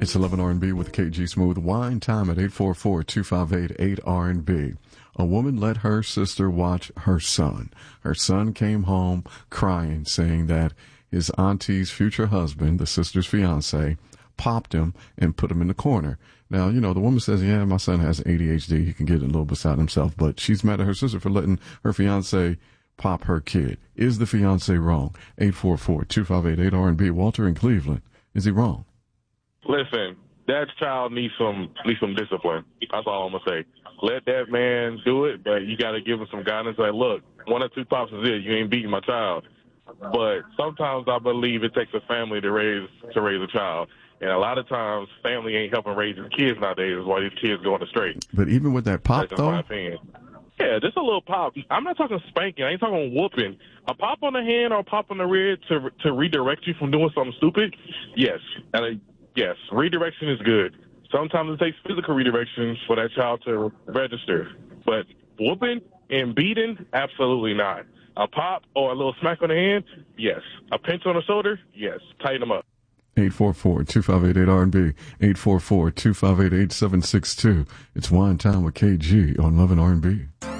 It's 11 R&B with KG Smooth. Wine time at 844-258-8R&B. A woman let her sister watch her son. Her son came home crying, saying that his auntie's future husband, the sister's fiance, popped him and put him in the corner. Now, you know, the woman says, yeah, my son has ADHD. He can get a little beside himself. But she's mad at her sister for letting her fiance pop her kid. Is the fiance wrong? 844-258-8R&B. Walter in Cleveland. Is he wrong? Listen, that child needs some discipline. That's all I'm going to say. Let that man do it, but you got to give him some guidance. Like, look, 1 or 2 pops is it. You ain't beating my child. But sometimes I believe it takes a family to raise a child. And a lot of times, family ain't helping raise the kids nowadays. That's why these kids going astray. But even with that pop, that's my opinion. Yeah, just a little pop. I'm not talking spanking. I ain't talking whooping. A pop on the hand or a pop on the rear to redirect you from doing something stupid, yes. Yes, redirection is good. Sometimes it takes physical redirection for that child to register. But whooping and beating, absolutely not. A pop or a little smack on the hand, yes. A pinch on the shoulder, yes. Tighten them up. 844-258-8R&B, 844-258-8762. It's Wine Time with KG on Love and R&B.